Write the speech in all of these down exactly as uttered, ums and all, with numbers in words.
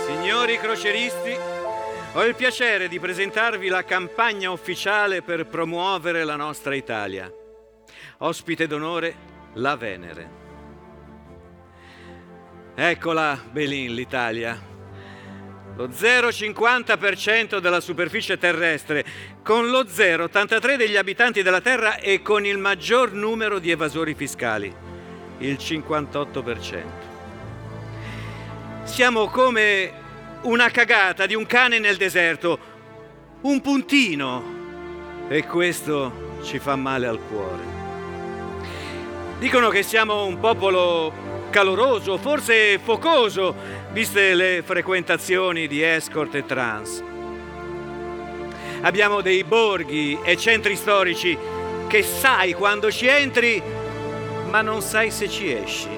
Signori crocieristi, ho il piacere di presentarvi la campagna ufficiale per promuovere la nostra Italia. Ospite d'onore, la Venere. Eccola, Belin, l'Italia. Lo zero virgola cinquanta per cento della superficie terrestre, con lo zero virgola ottantatré degli abitanti della Terra e con il maggior numero di evasori fiscali, il cinquantotto per cento. Siamo come una cagata di un cane nel deserto, un puntino, e questo ci fa male al cuore. Dicono che siamo un popolo caloroso, forse focoso, viste le frequentazioni di escort e trans. Abbiamo dei borghi e centri storici che sai quando ci entri, ma non sai se ci esci.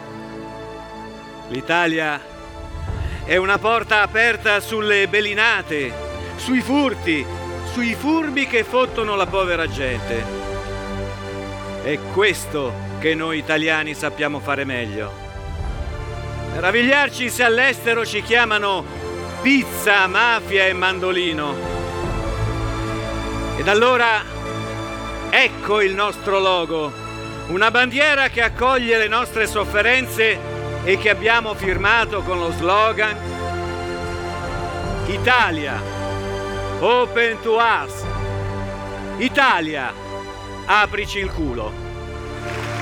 L'Italia è una porta aperta sulle belinate, sui furti, sui furbi che fottono la povera gente. È questo che noi italiani sappiamo fare meglio. Meravigliarci se all'estero ci chiamano pizza, mafia e mandolino. Ed allora ecco il nostro logo, una bandiera che accoglie le nostre sofferenze e che abbiamo firmato con lo slogan Italia, open to us. Italia, aprici il culo.